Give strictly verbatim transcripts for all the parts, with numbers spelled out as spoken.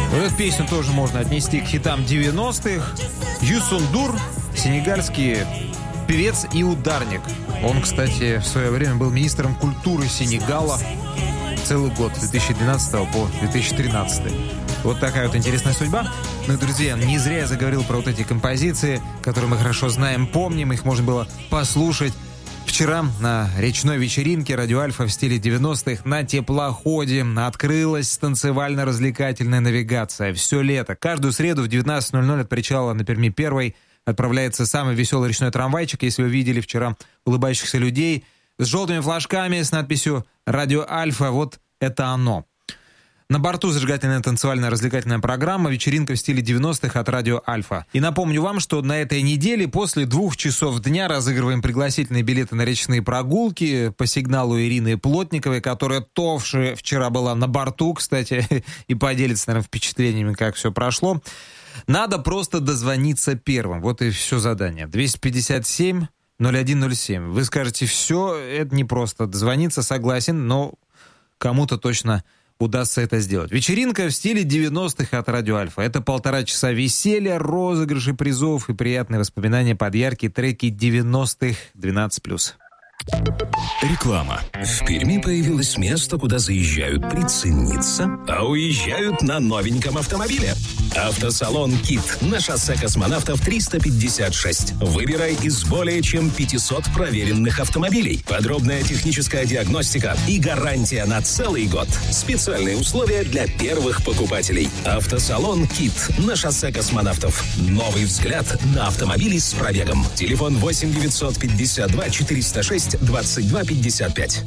Вот эту песню тоже можно отнести к хитам девяностых. Юсундур, сенегальский певец и ударник. Он, кстати, в свое время был министром культуры Сенегала целый год, с две тысячи двенадцатого по две тысячи тринадцатый. Вот такая вот интересная судьба. Ну и, друзья, не зря я заговорил про вот эти композиции, которые мы хорошо знаем, помним. Их можно было послушать вчера на речной вечеринке «Радио Альфа» в стиле девяностых на теплоходе. Открылась танцевально-развлекательная навигация. Все лето. Каждую среду в девятнадцать ноль ноль от причала на Перми первой отправляется самый веселый речной трамвайчик. Если вы видели вчера улыбающихся людей с желтыми флажками с надписью «Радио Альфа», вот это оно. На борту зажигательная танцевально-развлекательная программа «Вечеринка в стиле девяностых» от «Радио Альфа». И напомню вам, что на этой неделе после двух часов дня разыгрываем пригласительные билеты на речные прогулки по сигналу Ирины Плотниковой, которая тоже вчера была на борту, кстати, и поделится, наверное, впечатлениями, как все прошло. Надо просто дозвониться первым. Вот и все задание. двести пятьдесят семь ноль один ноль семь. Вы скажете, все, это не просто дозвониться, согласен, но кому-то точно удастся это сделать. Вечеринка в стиле девяностых от «Радио Альфа». Это полтора часа веселья, розыгрыши призов и приятные воспоминания под яркие треки девяностых двенадцать плюс. Реклама. В Перми появилось место, куда заезжают прицениться, а уезжают на новеньком автомобиле. Автосалон «Кит» на шоссе Космонавтов триста пятьдесят шесть. Выбирай из более чем пятисот проверенных автомобилей. Подробная техническая диагностика и гарантия на целый год. Специальные условия для первых покупателей. Автосалон «Кит» на шоссе Космонавтов. Новый взгляд на автомобили с пробегом. Телефон восемь девятьсот пятьдесят два четыреста шесть двадцать два пятьдесят пять.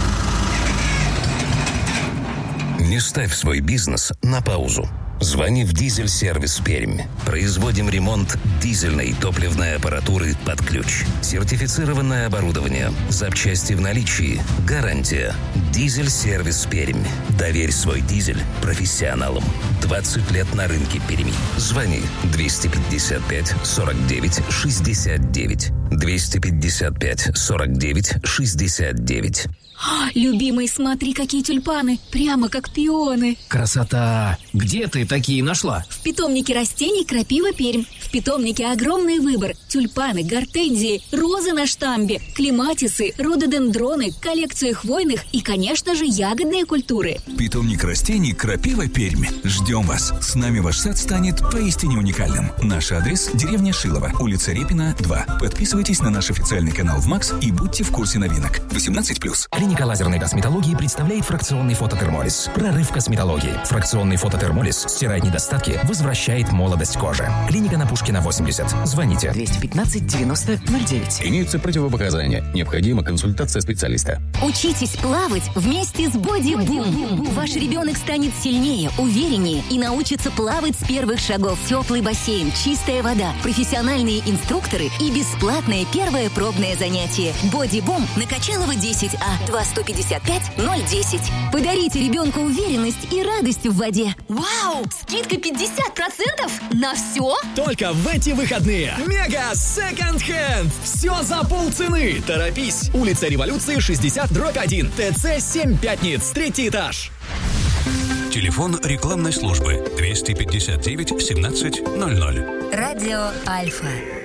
Не ставь свой бизнес на паузу. Звони в «Дизель-сервис Пермь». Производим ремонт дизельной и топливной аппаратуры под ключ. Сертифицированное оборудование. Запчасти в наличии. Гарантия. «Дизель-сервис Пермь». Доверь свой дизель профессионалам. двадцать лет на рынке Перми. Звони двести пятьдесят пять сорок девять шестьдесят девять. двести пятьдесят пять сорок девять шестьдесят девять. Любимый, смотри, какие тюльпаны, прямо как пионы. Красота! Где ты такие нашла? В питомнике растений «Крапива Пермь». В питомнике огромный выбор: тюльпаны, гортензии, розы на штамбе, клематисы, рододендроны, коллекция хвойных и, конечно же, ягодные культуры. Питомник растений «Крапива Пермь». Ждем вас. С нами ваш сад станет поистине уникальным. Наш адрес – деревня Шилово, улица Репина, два. Подписывайтесь на наш официальный канал в МАКС и будьте в курсе новинок. восемнадцать плюс. Клиника лазерной косметологии представляет фракционный фототермолиз. Прорыв косметологии. Фракционный фототермолиз стирает недостатки, возвращает молодость кожи. Клиника на Пушкина, восемьдесят. Звоните. двести пятнадцать девяносто ноль девять. Имеются противопоказания. Необходима консультация специалиста. Учитесь плавать вместе с Боди Бум. Ваш ребенок станет сильнее, увереннее и научится плавать с первых шагов. Теплый бассейн, чистая вода, профессиональные инструкторы и бесплатное первое пробное занятие. Боди Бум на Качалова десять А. два сто пятьдесят пять ноль десять. Подарите ребенку уверенность и радость в воде. Вау! Скидка пятьдесят процентов на все? Только в эти выходные. Мега Second Hand. Все за полцены. Торопись. Улица Революции, шестьдесят дробь один. ТЦ семь Пятниц. Третий этаж. Телефон рекламной службы двести пятьдесят девять семнадцать ноль ноль. Радио Альфа.